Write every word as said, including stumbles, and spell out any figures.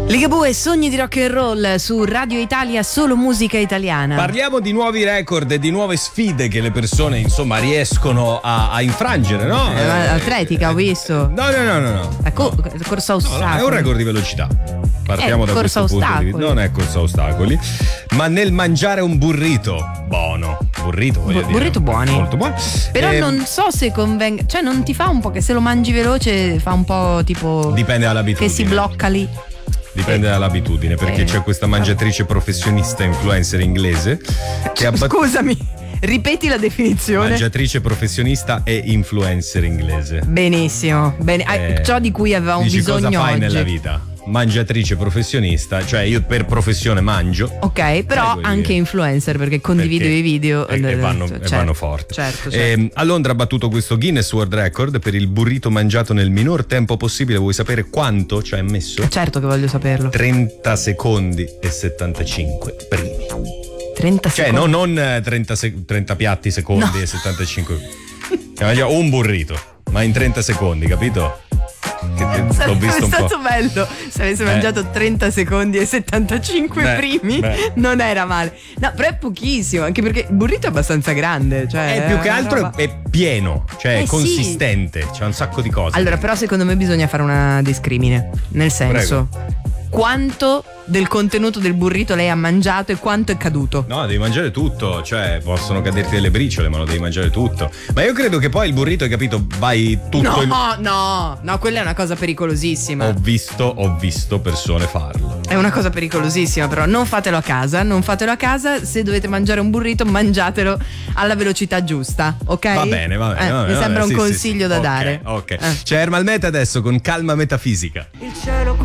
Ligabue e Sogni di rock and roll su Radio Italia, solo musica italiana. Parliamo di nuovi record e di nuove sfide che le persone insomma riescono a, a infrangere, no? Eh, atletica, ho visto. No, no, no, no, no. La co- no. corsa a ostacoli. No, è un record di velocità. Partiamo eh, da corsa questo punto di vista. Non è corsa a ostacoli, ma nel mangiare un burrito. Buono. Burrito, voglio Bu- dire. Burrito buoni. Molto buono. Però Eh, non so se convenga. Cioè, non ti fa un po' che se lo mangi veloce fa un po' tipo. Dipende dall'abitudine. Che si blocca lì. Dipende dall'abitudine, perché Eh. c'è questa mangiatrice professionista influencer inglese che ha bat- Scusami, ripeti la definizione. mangiatrice professionista e influencer inglese. Benissimo, bene. Ah, Eh, ciò di cui avevamo Dici bisogno cosa fai oggi. nella vita? Mangiatrice professionista, cioè io per professione mangio. Ok, però vuoi anche dire? influencer perché condivido Perché- i video e, e vanno, certo, e vanno forte. Certo, certo. Ehm, a Londra ha battuto questo Guinness World Record per il burrito mangiato nel minor tempo possibile. Vuoi sapere quanto ci ha messo? Certo che voglio saperlo. trenta secondi e settantacinque primi. trenta Cioè secondi. no, non eh, trenta, sec- trenta piatti secondi No. e settantacinque. Cioè, mangia un burrito, ma in trenta secondi, capito? Che te- l'ho Sarebbe visto un po'. stato bello se avesse mangiato trenta secondi e settantacinque Beh, primi. beh. Non era male. No, però è pochissimo, anche perché il burrito è abbastanza grande. Cioè, È più che una altro roba- è, è pieno, cioè Eh, è sì. consistente, c'è un sacco di cose. Allora, però secondo me bisogna fare una discrimine. Nel senso, quanto del contenuto del burrito lei ha mangiato e quanto è caduto? No, devi mangiare tutto, cioè possono caderti delle briciole, ma lo devi mangiare tutto. Ma io credo che poi il burrito, hai capito, vai tutto No, il... no, no, quella è una cosa pericolosissima. Ho visto, ho visto persone farlo. È una cosa pericolosissima, però non fatelo a casa, non fatelo a casa. Se dovete mangiare un burrito, mangiatelo alla velocità giusta, ok? Va bene, va bene. Eh, va bene, mi va sembra bene, un sì, sì, consiglio sì. da Ok, dare. Ok. Eh. C'è Ermal Meta adesso con Calma Metafisica. Il cielo